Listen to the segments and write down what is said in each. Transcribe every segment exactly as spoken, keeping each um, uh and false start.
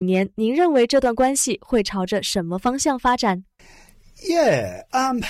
年，您认为这段关系会朝着什么方向发展？ Yeah, um,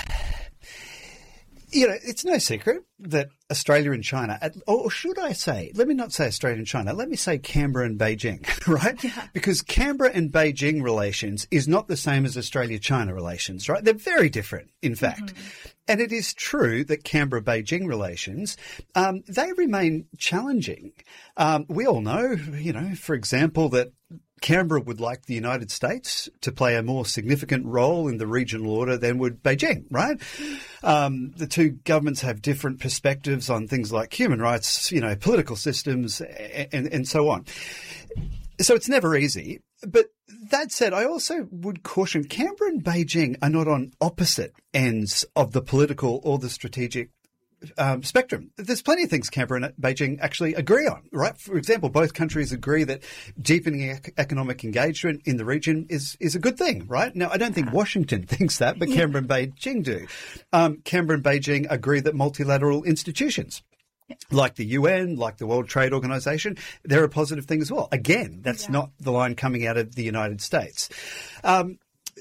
you know, it's no secret that Australia and China, or should I say, let me not say Australia and China, let me say Canberra and Beijing, right? Yeah. Because Canberra and Beijing relations is not the same as Australia-China relations, right? They're very different, in fact. Mm-hmm. And it is true that Canberra-Beijing relations, um, they remain challenging. Um, we all know, you know, for example, that Canberra would like the United States to play a more significant role in the regional order than would Beijing, right? Um, the two governments have different perspectives on things like human rights, you know, political systems, and, and so on. So it's never easy. But that said, I also would caution Canberra and Beijing are not on opposite ends of the political or the strategic Um, spectrum. There's plenty of things Canberra and Beijing actually agree on, right? For example, both countries agree that deepening ec- economic engagement in the region is, is a good thing, right? Now, I don't think Washington thinks that, but yeah. Canberra and Beijing do. Um, Canberra and Beijing agree that multilateral institutions like the U N, like the World Trade Organization, they're a positive thing as well. Again, that's yeah. not the line coming out of the United States. Um,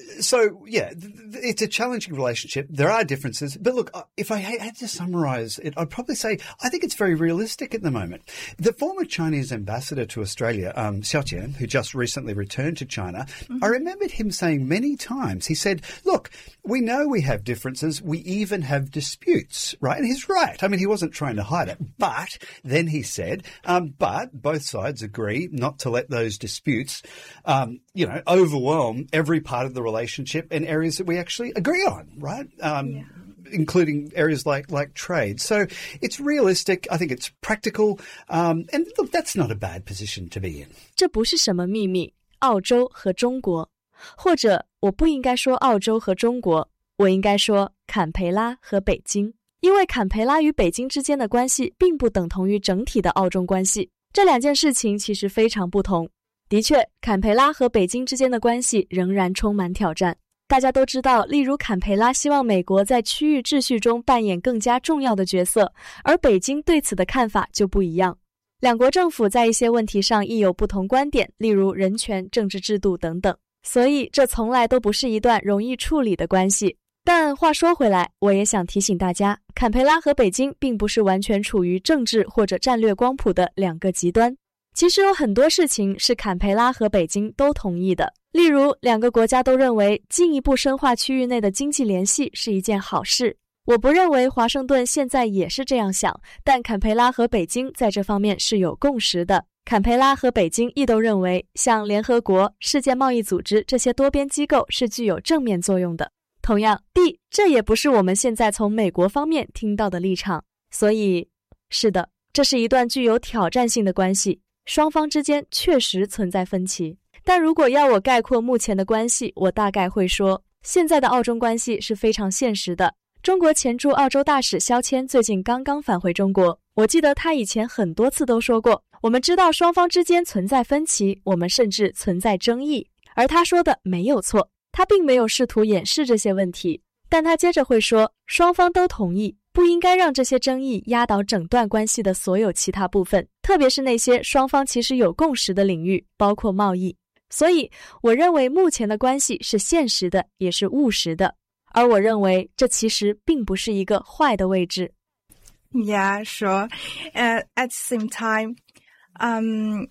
So, yeah, it's a challenging relationship. There are differences. But look, if I had to summarize it, I'd probably say I think it's very realistic at the moment. The former Chinese ambassador to Australia, um, Xiao Qian, who just recently returned to China, mm-hmm. I remembered him saying many times, he said, look, we know we have differences. We even have disputes, right? And he's right. I mean, he wasn't trying to hide it. But then he said, um, but both sides agree not to let those disputes, um, you know, overwhelm every part of the relationship and areas that we actually agree on, right? Um, yeah. Including areas like, like trade. So it's realistic. I think it's practical. Um, and look, that's not a bad position to be in. 这不是什么秘密，澳洲和中国，或者我不应该说澳洲和中国，我应该说坎培拉和北京。因为坎培拉与北京之间的关系并不等同于整体的澳中关系，这两件事情其实非常不同。的确，坎培拉和北京之间的关系仍然充满挑战。大家都知道，例如坎培拉希望美国在区域秩序中扮演更加重要的角色，而北京对此的看法就不一样。两国政府在一些问题上亦有不同观点，例如人权、政治制度等等。所以这从来都不是一段容易处理的关系。但话说回来，我也想提醒大家，坎培拉和北京并不是完全处于政治或者战略光谱的两个极端。其实有很多事情是坎培拉和北京都同意的，例如两个国家都认为进一步深化区域内的经济联系是一件好事。我不认为华盛顿现在也是这样想，但坎培拉和北京在这方面是有共识的。坎培拉和北京亦都认为，像联合国、世界贸易组织这些多边机构是具有正面作用的。同样 D， 这也不是我们现在从美国方面听到的立场。所以，是的，这是一段具有挑战性的关系。双方之间确实存在分歧，但如果要我概括目前的关系，我大概会说，现在的澳中关系是非常现实的。中国前驻澳洲大使肖谦最近刚刚返回中国，我记得他以前很多次都说过，我们知道双方之间存在分歧，我们甚至存在争议，而他说的没有错，他并没有试图掩饰这些问题，但他接着会说，双方都同意不应该让这些争议压倒整段关系的所有其他部分，特别是那些双方其实有共识的领域，包括贸易。所以我认为目前的关系是现实的，也是务实的，而我认为这其实并不是一个坏的位置。 Yeah, sure. Uh, at the same time, um,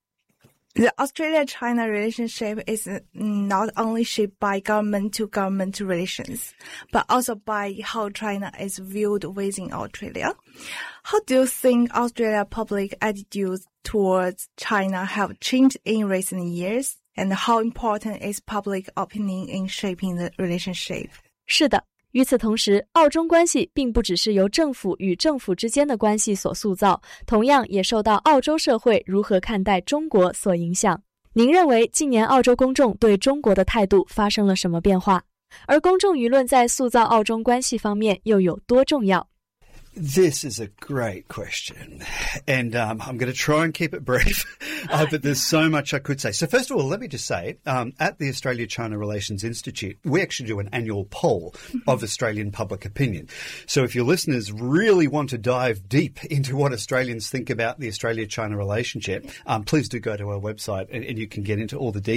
the Australia-China relationship is not only shaped by government-to-government relations, but also by how China is viewed within Australia. How do you think Australia's public attitudes towards China have changed in recent years? And how important is public opinion in shaping the relationship? 是的，与此同时，澳中关系并不只是由政府与政府之间的关系所塑造，同样也受到澳洲社会如何看待中国所影响。您认为近年澳洲公众对中国的态度发生了什么变化？而公众舆论在塑造澳中关系方面又有多重要？ This is a great question, and um, I'm going to try and keep it brief, uh, but there's so much I could say. So first of all, let me just say, um, at the Australia-China Relations Institute, we actually do an annual poll of Australian public opinion. So if your listeners really want to dive deep into what Australians think about the Australia-China relationship, um, please do go to our website and, and you can get into all the details.